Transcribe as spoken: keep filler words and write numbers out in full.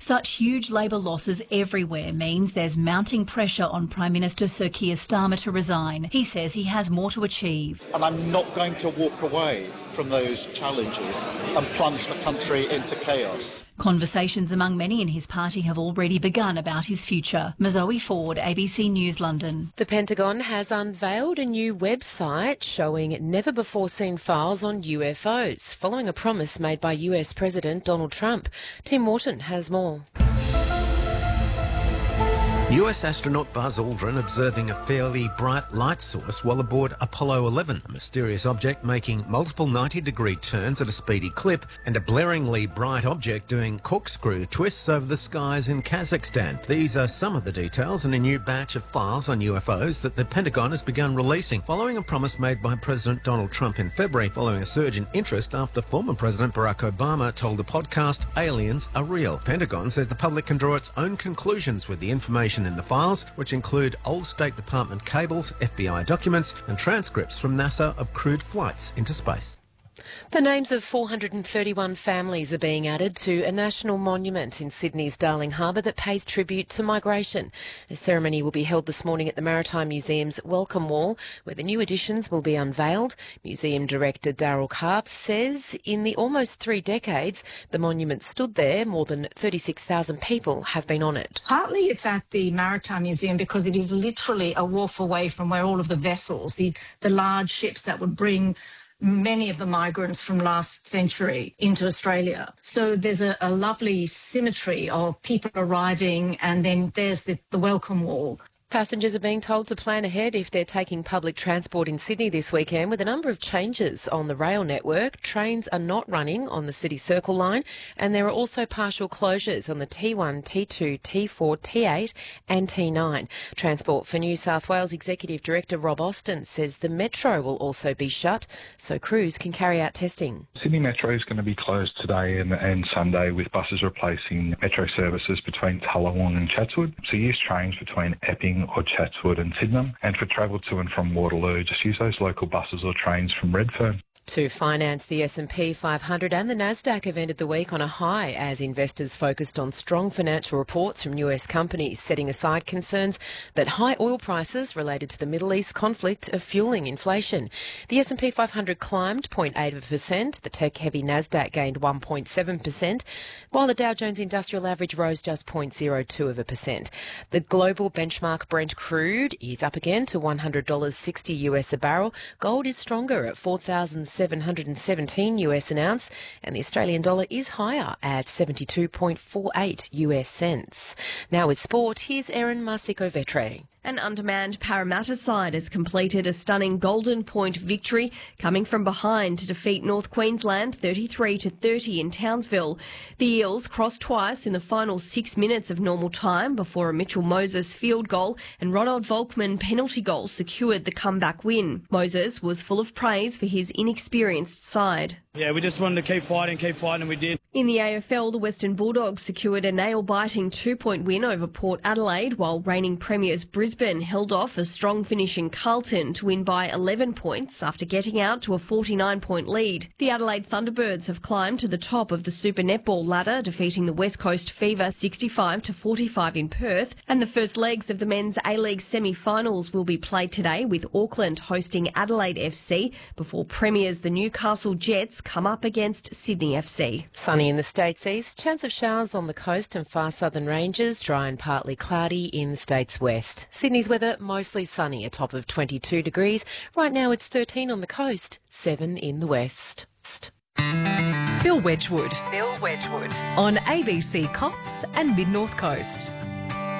Such huge labour losses everywhere means there's mounting pressure on Prime Minister Sir Keir Starmer to resign. He says he has more to achieve. And I'm not going to walk away from those challenges and plunge the country into chaos. Conversations among many in his party have already begun about his future. Mazoe Ford, A B C News, London. The Pentagon has unveiled a new website showing never-before-seen files on U F Os, following a promise made by U S President Donald Trump. Tim Morton has more. U S astronaut Buzz Aldrin observing a fairly bright light source while aboard Apollo eleven, a mysterious object making multiple ninety-degree turns at a speedy clip, and a blaringly bright object doing corkscrew twists over the skies in Kazakhstan. These are some of the details in a new batch of files on U F Os that the Pentagon has begun releasing, following a promise made by President Donald Trump in February, following a surge in interest after former President Barack Obama told the podcast aliens are real. Pentagon says the public can draw its own conclusions with the information in the files, which include old State Department cables, F B I documents and transcripts from NASA of crewed flights into space. The names of four hundred thirty-one families are being added to a national monument in Sydney's Darling Harbour that pays tribute to migration. The ceremony will be held this morning at the Maritime Museum's Welcome Wall, where the new additions will be unveiled. Museum Director Daryl Karp says in the almost three decades the monument stood there, more than thirty-six thousand people have been on it. Partly it's at the Maritime Museum because it is literally a wharf away from where all of the vessels, the, the large ships that would bring many of the migrants from last century into Australia. So there's a, a lovely symmetry of people arriving, and then there's the, the welcome wall. Passengers are being told to plan ahead if they're taking public transport in Sydney this weekend, with a number of changes on the rail network. Trains are not running on the City Circle line, and there are also partial closures on the T one, T two, T four, T eight and T nine. Transport for New South Wales Executive Director Rob Austin says the Metro will also be shut so crews can carry out testing. Sydney Metro is going to be closed today and, and Sunday, with buses replacing Metro services between Tallawong and Chatswood. So use trains between Epping or Chatswood and Sydenham, and for travel to and from Waterloo, just use those local buses or trains from Redfern. To finance, the S and P five hundred and the Nasdaq have ended the week on a high as investors focused on strong financial reports from U S companies, setting aside concerns that high oil prices related to the Middle East conflict are fueling inflation. The S and P five hundred climbed zero point eight percent, the tech-heavy Nasdaq gained one point seven percent, while the Dow Jones Industrial Average rose just zero point zero two percent. The global benchmark Brent crude is up again to one hundred dollars sixty US a barrel. Gold is stronger at four thousand seven hundred seventeen US an ounce, and the Australian dollar is higher at seventy-two point four eight US cents. Now with sport, here's Erin Marsico-Vetre. An undermanned Parramatta side has completed a stunning Golden Point victory, coming from behind to defeat North Queensland thirty-three to thirty in Townsville. The Eels crossed twice in the final six minutes of normal time before a Mitchell Moses field goal and Ronald Volkman penalty goal secured the comeback win. Moses was full of praise for his inexperienced side. Yeah, we just wanted to keep fighting, keep fighting, and we did. In the A F L, the Western Bulldogs secured a nail-biting two-point win over Port Adelaide, while reigning premiers Brisbane held off a strong finish in Carlton to win by eleven points after getting out to a forty-nine point lead. The Adelaide Thunderbirds have climbed to the top of the Super Netball ladder, defeating the West Coast Fever sixty-five to forty-five in Perth. And the first legs of the men's A-League semi-finals will be played today, with Auckland hosting Adelaide F C before premiers the Newcastle Jets come up against Sydney F C. Sunny in the states east, chance of showers on the coast and far southern ranges, dry and partly cloudy in the states west. Sydney's weather mostly sunny, a top of twenty-two degrees. Right now it's thirteen on the coast, seven in the west. Bill Wedgwood. Bill Wedgwood. On A B C Cops and Mid North Coast.